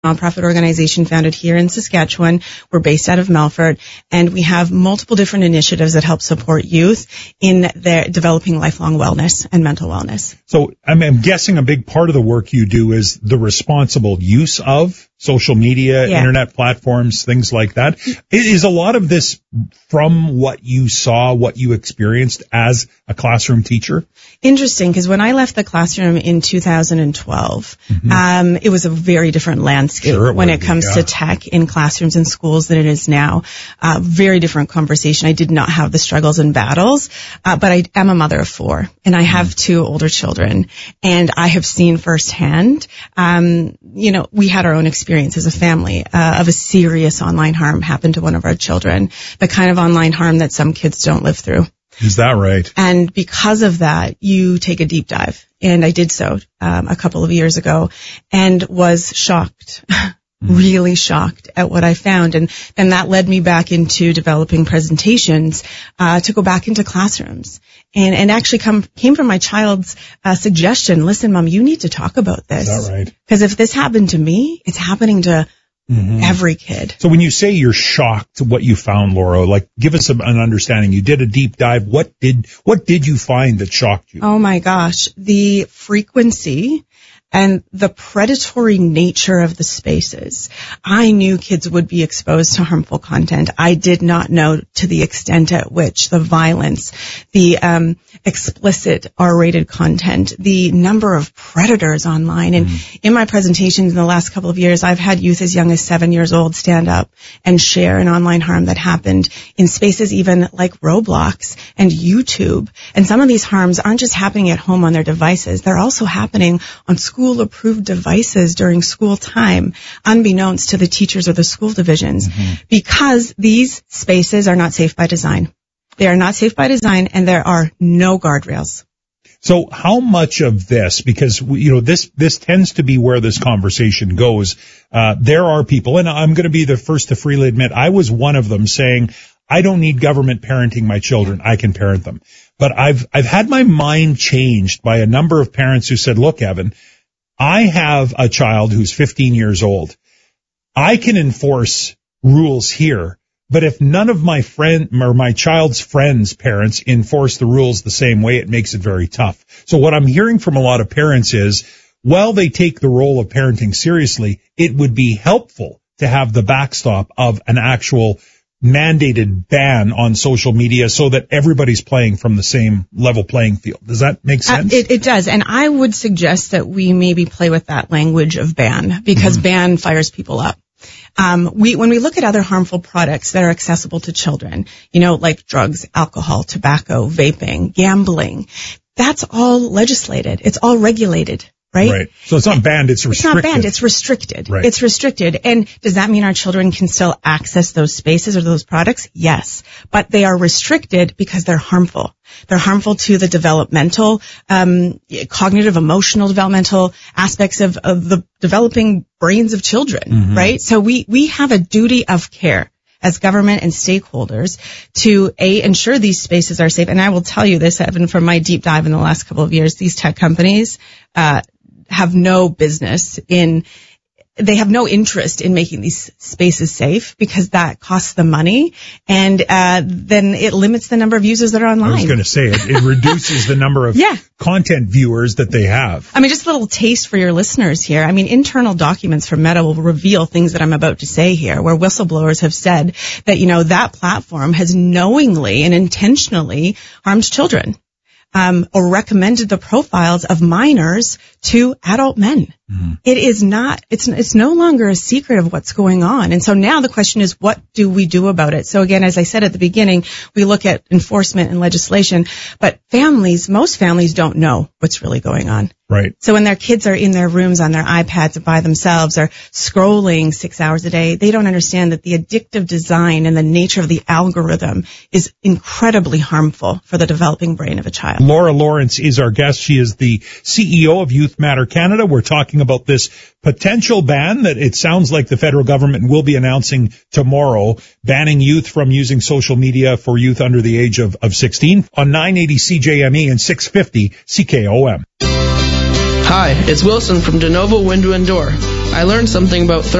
nonprofit organization founded here in Saskatchewan. We're based out of Melfort, and we have multiple different initiatives that help support youth in their developing lifelong wellness and mental wellness. So I'm guessing a big part of the work you do is the responsible use of social media, internet platforms, things like that. Is a lot of this from what you saw, what you experienced as a classroom teacher? Interesting, because when I left the classroom in 2012, it was a very different landscape when it comes to tech in classrooms and schools than it is now. Very different conversation. I did not have the struggles and battles, but I am a mother of 4, and I have 2 older children, and I have seen firsthand, we had our own experience as a family of a serious online harm happen to one of our children, the kind of online harm that some kids don't live through. Is that right? And because of that, you take a deep dive. And I did so a couple of years ago and was shocked, really shocked at what I found. And that led me back into developing presentations to go back into classrooms. And actually came from my child's suggestion, listen, Mom, you need to talk about this. Is that right? Because if this happened to me, it's happening to every kid. So when you say you're shocked at what you found, Laura, like give us an understanding. You did a deep dive. What did you find that shocked you? Oh my gosh, the frequency and the predatory nature of the spaces. I knew kids would be exposed to harmful content. I did not know to the extent at which the violence, the explicit R-rated content, the number of predators online. And in my presentations in the last couple of years, I've had youth as young as 7 years old stand up and share an online harm that happened in spaces even like Roblox and YouTube. And some of these harms aren't just happening at home on their devices. They're also happening on school-approved devices during school time, unbeknownst to the teachers or the school divisions, because these spaces are not safe by design. They are not safe by design, and there are no guardrails. So how much of this, because, this tends to be where this conversation goes. There are people, and I'm going to be the first to freely admit, I was one of them saying, I don't need government parenting my children. I can parent them. But I've had my mind changed by a number of parents who said, look, Evan, I have a child who's 15 years old. I can enforce rules here, but if none of my friend or my child's friends' parents enforce the rules the same way, it makes it very tough. So what I'm hearing from a lot of parents is, while they take the role of parenting seriously, it would be helpful to have the backstop of an actual mandated ban on social media so that everybody's playing from the same level playing field. Does that make sense? It does. And I would suggest that we maybe play with that language of ban, because ban fires people up. When we look at other harmful products that are accessible to children, like drugs, alcohol, tobacco, vaping, gambling, that's all legislated. It's all regulated. Right? So it's not banned, it's restricted. It's not banned, it's restricted. Right. It's restricted. And does that mean our children can still access those spaces or those products? Yes. But they are restricted because they're harmful. They're harmful to the developmental, cognitive, emotional developmental aspects of the developing brains of children, right? So we have a duty of care as government and stakeholders to ensure these spaces are safe. And I will tell you this, Evan, from my deep dive in the last couple of years, these tech companies have no business they have no interest in making these spaces safe, because that costs them money, and then it limits the number of users that are online. I was going to say it reduces the number of content viewers that they have. I mean, just a little taste for your listeners here. I mean, internal documents from Meta will reveal things that I'm about to say here, where whistleblowers have said that, that platform has knowingly and intentionally harmed children, or recommended the profiles of minors to adult men. It is not, it's no longer a secret of what's going on. And so now the question is, what do we do about it? So again, as I said at the beginning, we look at enforcement and legislation, but most families don't know what's really going on. Right. So when their kids are in their rooms on their iPads by themselves or scrolling 6 hours a day, they don't understand that the addictive design and the nature of the algorithm is incredibly harmful for the developing brain of a child. Laura Lawrence is our guest. She is the CEO of Youth Matter Canada. We're talking about this potential ban that it sounds like the federal government will be announcing tomorrow, banning youth from using social media for youth under the age of 16 on 980 CJME and 650 CKOM. Hi, it's Wilson from DeNovo Window and Door. I learned something about